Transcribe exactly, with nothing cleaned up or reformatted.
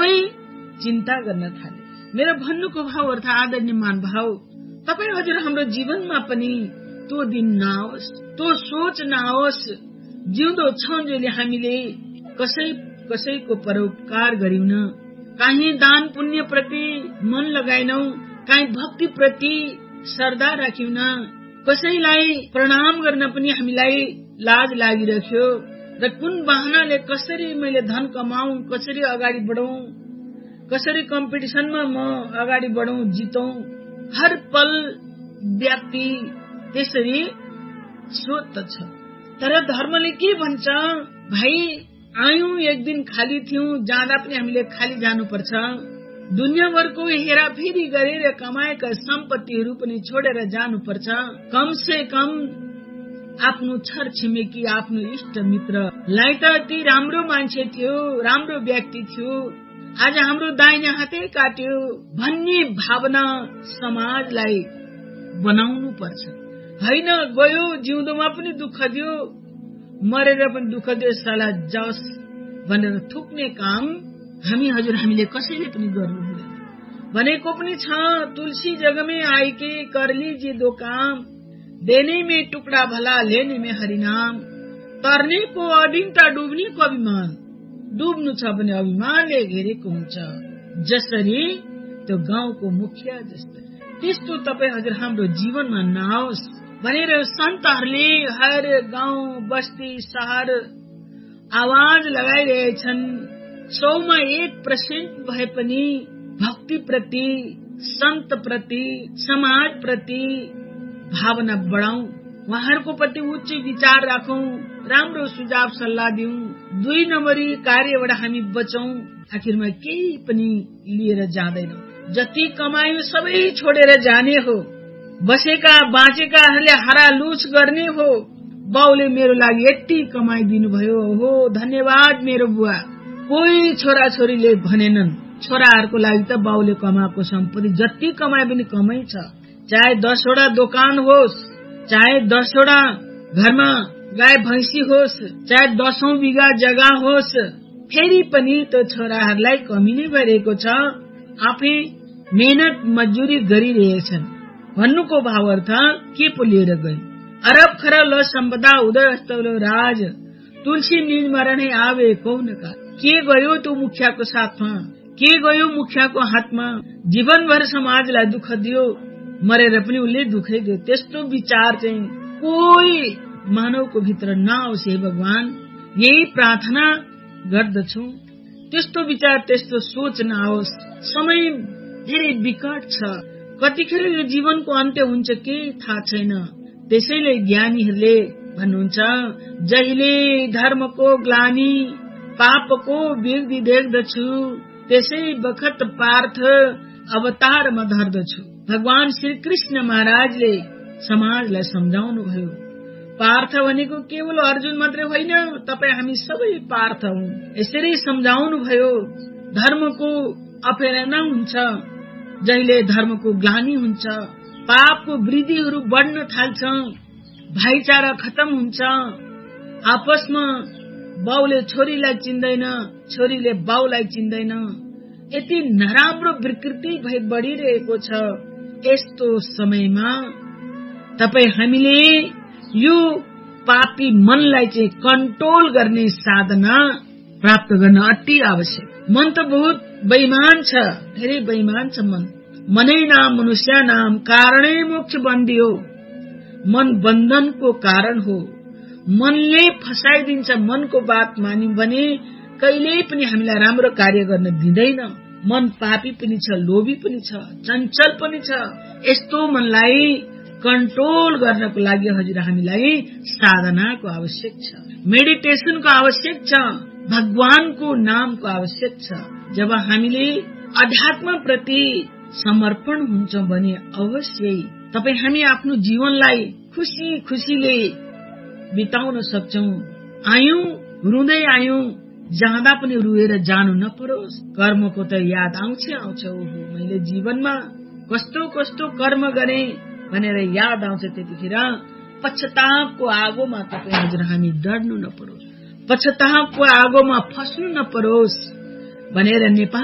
सबै चिन्ता गर्न थाले। मेरो भन्नुको भाव अर्थ आदरणीय महानुभाव, तपाई हजुर हाम्रो जीवनमा पनि त्यो दिन नआओस्, त्यो सोच नआओस्। जिउँदो छौं जहिले हामीले कसै कसैको परोपकार गरिउन, काहीँ दान पुण्य प्रति मन लगाइनौ, काहीँ भक्ति प्रति श्रद्धा राखिउन, कसैलाई प्रणाम गर्न पनि हामीलाई लाज लागिरह्यो र कुन बहानाले कसरी मैले धन कमाऊ, कसरी अगाडि बढौं, कसरी कम्पिटिसनमा म अगाडि बढौं, जितौं, हर पल व्यक्ति त्यसरी सोच छ। तर धर्मले के भन्छ, भाइ आयौं एक दिन खाली थियौं, जाँदा पनि हामीले खाली जानुपर्छ। दुनियाँभरको हेराफेरी गरेर कमाएका सम्पत्तिहरू पनि छोडेर जानुपर्छ। कम से कम आफ्नो छर छिमेकी, आफ्नो इष्ट मित्रलाई त ती राम्रो मान्छे थियो, राम्रो व्यक्ति थियो, आज हाम्रो दाहिने हातै काट्यो भन्ने भावना समाजलाई बनाउनु पर्छ। होइन गयो जिउँदोमा पनि दुःख दियो, मरेर पनि दुःख दियो, साला जस भनेर थुक्ने काम हामी हजुर हामीले कसैले पनि गर्नु हुँदैन। भनेको पनि छ, तुलसी जगमे आइके कर लीजिए दो काम, देने में टुकड़ा भला लेने में हरिनाम। तर्ने को अधीनता, डुब्ने को अभिमान। डुब्नु छ भने अभिमानले घेरेको हुन्छ, जसरी त्यो गाउँको मुखिया जस्तै। त्यस्तो तपाई हजुर हाम्रो जीवनमा नआओस् भनेर सन्तहरूले हर गाउँ बस्ती शहर आवाज लगाइरहेछन्। सौमा एक पर्सेन्ट भए पनि भक्ति प्रति, संत प्रति, समाज प्रति भावना बढाऊ, उहाँहरूको प्रति उच्च विचार राखौं, राम्रो सुझाव सल्लाह दिउँ। दुई नम्बरी कार्यबाट हामी बचौं। आखिरमा केही पनि लिएर जाँदैनौ। जति कमायो सबै छोडेर जाने हो, बसेका बाँचेकाहरूले हरालुछ गर्ने हो। बाउले मेरो लागि यति कमाइदिनु भयो, हो धन्यवाद मेरो बुवा। कोही छोरा छोरीले भनेनन्, छोराहरूको लागि त बाउले कमाएको सम्पत्ति जति कमाए पनि कमै छ। चाहे दसवटा दोकान होस्, चाहे दसवटा घरमा गाई भैंसी होस्, चाहे दसौं बिघा जग्गा होस्, फेरि पनि त्यो छोराहरूलाई कमी नै भइरहेको छ। आफै मेहनत मजदुरी गरिरहेछन्। भन्नुको भाव अर्थ के पो लिएर गए। अरब खरब सम्पदा उदय अस्तौलो राज, तुलसी निज मरणै आवे कौन का। के गयो त्यो मुखियाको साथमा, के गयो मुखियाको हातमा। जीवनभर समाजलाई दुःख दियो, मरेर पनि उसले दुःखै दियो। त्यस्तो विचार चाहिँ कोही मानवको भित्र नआओस् हे भगवान, यही प्रार्थना गर्दछु। त्यस्तो विचार, त्यस्तो सोच नआओस्। समय धेरै विकट छ, कतिखेर यो जीवनको अन्त्य हुन्छ केही थाहा छैन। त्यसैले ज्ञानीहरूले भन्नुहुन्छ, जहिले धर्मको ग्लानी पापको वृद्धि देख्दछु, त्यसै बखत पार्थ अवतारमा धर्दछु। भगवान श्री कृष्ण महाराजले समाजलाई सम्झाउनु भयो। पार्थ भनेको केवल अर्जुन मात्रै होइन, तपाई हामी सबै पार्थ हौं। यसरी सम्झाउनु भयो। धर्मको अपहेलना हुन्छ, जहिले धर्मको ग्लानी हुन्छ, पापको वृद्धिहरू बढ्न थाल्छ, भाइचारा खतम हुन्छ, आपसमा बाउले छोरीलाई चिन्दैन, छोरीले बाउलाई चिन्दैन, यति नराम्रो विकृति भई बढिरहेको छ। यस्तो समयमा तपाई हामीले यो पापी मनलाई चाहिँ कन्ट्रोल गर्ने साधना प्राप्त गर्न अति आवश्यक। मन त बहुत बेईमान छ, धेरै बेईमान छ मन। मनै नाम मनुष्य नाम कारणै मोक्ष बन्दी हो। मन बन्धनको कारण हो। मनले फसाइदिन्छ। मनको बात मान्यौं भने कहिल्यै पनि हामीलाई राम्रो कार्य गर्न दिँदैन। मन पापी पनि छ, लोभी पनि छ, चञ्चल पनि छ। यस्तो मनलाई कन्ट्रोल गर्नको लागि हजुर हामीलाई साधनाको आवश्यक छ, मेडिटेसनको आवश्यक छ, भगवानको नामको आवश्यक छ। जब हामीले अध्यात्म प्रति समर्पण हुन्छौं भने अवश्य तपाई हामी आफ्नो जीवनलाई खुशी खुशीले बिताउन सक्छौं। आयौं रुँदै आयौं, जाँदा पनि रुएर जानु नपरोस्। कर्मको त याद आउँछ आउँछ ओहो मैले जीवनमा कस्तो कस्तो कर्म गरे भनेर याद आउँछ। त्यतिखेर पश्चातापको आगोमा तपाईँ हजुर हामी डर्नु नपरोस्, पश्चातापको आगोमा फस्नु नपरोस् भनेर नेपाल